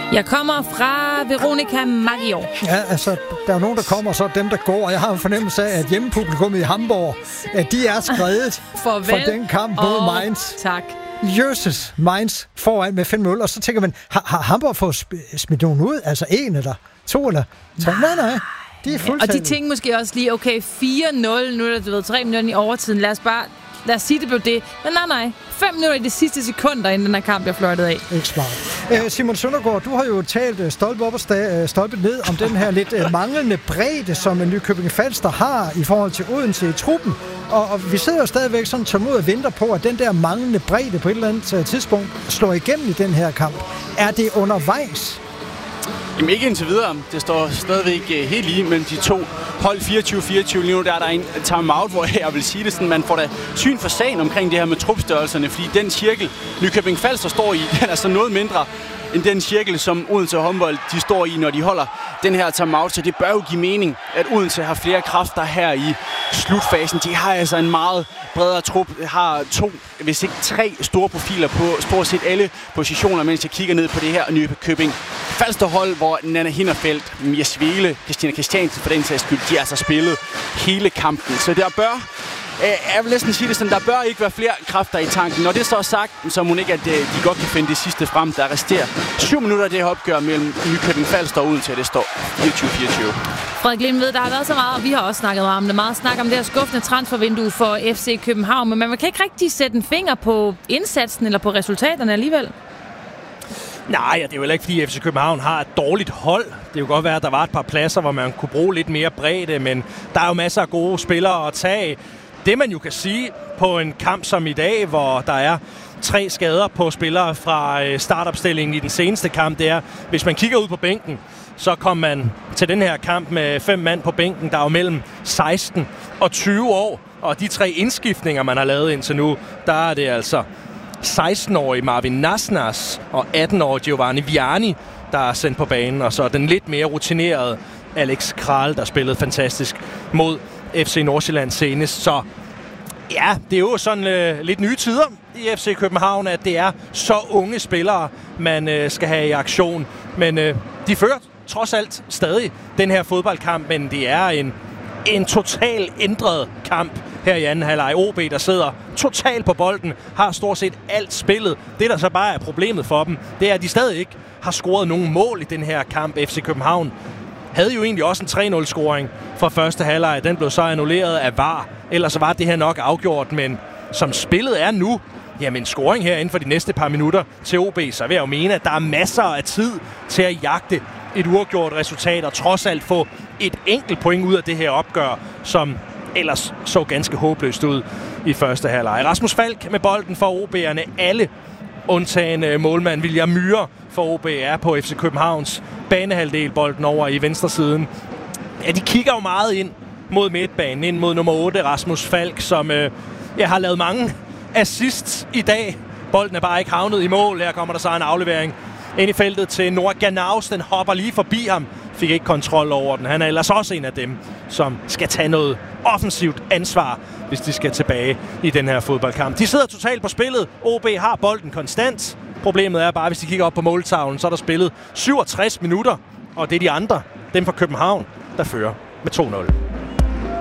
Jeg kommer fra Veronica Maggio. Ja, altså, der er nogen, der kommer, så dem, der går. Jeg har en fornemmelse af, at hjemmepublikummet i Hamburg, at de er skredet for den kamp mod Mainz. Tak. Jesus, Mainz foran med 5-0, og så tænker man, har Hamburg fået smidt nogen ud? Altså 1 eller 2 eller 3? Nej. De er fuldstændig. Og de tænker måske også lige, okay, 4-0, nu er der 3 minutter i overtiden. Lad os sige, det blev det. Men nej. 5 minutter i de sidste sekunder, inden den her kamp bliver fløjtet af. Ikke smart. Simon Søndergaard, du har jo talt stolpe op og stolpe ned om den her lidt manglende bredde, som Nykøbing Falster har i forhold til Odense i truppen. Og vi sidder jo stadigvæk sådan tålmodigt og venter på, at den der manglende bredde på et eller andet tidspunkt slår igennem i den her kamp. Er det undervejs? Jamen ikke indtil videre. Det står stadigvæk helt lige mellem de to hold 24-24. Lige nu der er der en timeout, hvor jeg vil sige det sådan, man får da syn for sagen omkring det her med trupstørrelserne, fordi den cirkel, Nykøbing Falster står i, den er så noget mindre end den cirkel, som Odense Håndbold de står i, når de holder den her timeout. Så det bør jo give mening, at Odense har flere kræfter her i slutfasen. De har altså en meget bredere trup, har 2, hvis ikke 3 store profiler på stort set alle positioner, mens jeg kigger ned på det her Nykøbing Falster hold, hvor Nanna Hinderfeldt, Mia Svele, Christina Christiansen for den sags skyld, de har altså spillet hele kampen. Så der bør, jeg vil næsten sige det sådan, der bør ikke være flere kræfter i tanken. Når det så er sagt, så må ikke, at de godt kan finde det sidste frem, der resterer 7 minutter af det her opgør mellem Nykøbing Falster og Odense, det står 24-24. Frederik Lindved, der har været så meget, og vi har også snakket meget om det. Meget snak om det her skuffende transfervindue for FC København, men man kan ikke rigtig sætte en finger på indsatsen eller på resultaterne alligevel. Nej, det er jo heller ikke, fordi FC København har et dårligt hold. Det kan jo godt være, at der var et par pladser, hvor man kunne bruge lidt mere bredde, men der er jo masser af gode spillere at tage. Det man jo kan sige på en kamp som i dag, hvor der er 3 skader på spillere fra startopstillingen i den seneste kamp, det er, hvis man kigger ud på bænken, så kommer man til den her kamp med 5 mand på bænken, der er jo mellem 16 og 20 år. Og de 3 indskiftninger, man har lavet indtil nu, der er det altså 16-årige Marvin Nasnas og 18-årige Giovanni Viani, der er sendt på banen. Og så den lidt mere rutinerede Alex Kral, der spillede fantastisk mod FC Nordsjælland senest. Så ja, det er jo sådan lidt nye tider i FC København, at det er så unge spillere, man skal have i aktion. Men de fører trods alt stadig den her fodboldkamp, men det er en total ændret kamp her i anden halvleg. OB, der sidder totalt på bolden, har stort set alt spillet. Det, der så bare er problemet for dem, det er, at de stadig ikke har scoret nogen mål i den her kamp. FC København havde jo egentlig også en 3-0-scoring fra første halvleg. Den blev så annulleret af VAR. Ellers så var det her nok afgjort, men som spillet er nu, jamen scoring her inden for de næste par minutter til OB, så vil jeg jo mene, at der er masser af tid til at jagte et uafgjort resultat, og trods alt få et enkelt point ud af det her opgør, som ellers så ganske håbløst ud i første halvleg. Rasmus Falk med bolden for OB'erne. Alle undtagen målmand William Myhre for OB er på FC Københavns banehalvdel, bolden over i venstresiden. Ja, de kigger jo meget ind mod midtbanen, ind mod nummer 8, Rasmus Falk, som har lavet mange assists i dag. Bolden er bare ikke havnet i mål. Her kommer der så en aflevering ind i feltet til Noah Ganaus. Den hopper lige forbi ham. Fik ikke kontrol over den. Han er ellers også en af dem, som skal tage noget offensivt ansvar, hvis de skal tilbage i den her fodboldkamp. De sidder totalt på spillet. OB har bolden konstant. Problemet er bare, hvis de kigger op på måltavlen, så er der spillet 67 minutter. Og det er de andre, dem fra København, der fører med 2-0.